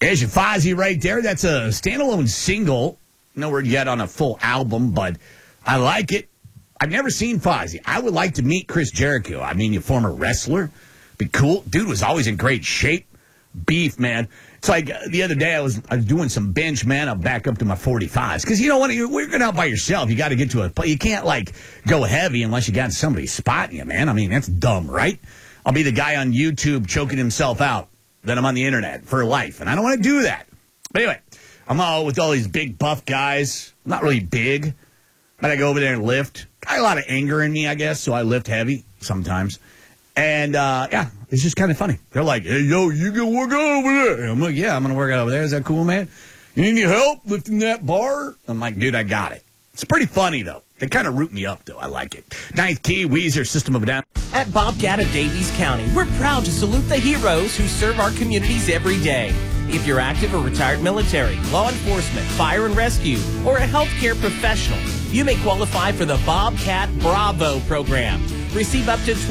There's your Fozzy right there. That's a standalone single. No word yet on a full album, but I like it. I've never seen Fozzy. I would like to meet Chris Jericho. I mean, your former wrestler. Be cool. Dude was always in great shape. Beef, man. It's like the other day I was doing some bench, man. I'm back up to my 45s. Because you know what? You're working out by yourself. You got to get to a place. You can't, like, go heavy unless you got somebody spotting you, man. I mean, that's dumb, right? I'll be the guy on YouTube choking himself out. Then I'm on the internet for life. And I don't want to do that. But anyway, I'm all with all these big buff guys. I'm not really big. But I go over there and lift. Got a lot of anger in me, I guess, so I lift heavy sometimes. And, yeah, it's just kind of funny. They're like, hey, yo, you can work out over there. I'm like, yeah, I'm going to work out over there. Is that cool, man? You need any help lifting that bar? I'm like, dude, I got it. It's pretty funny, though. They kind of root me up, though. I like it. Ninth Key, Weezer, System of a Down. At Bobcat of Davies County, we're proud to salute the heroes who serve our communities every day. If you're active or retired military, law enforcement, fire and rescue, or a healthcare professional, you may qualify for the Bobcat Bravo program. Receive up to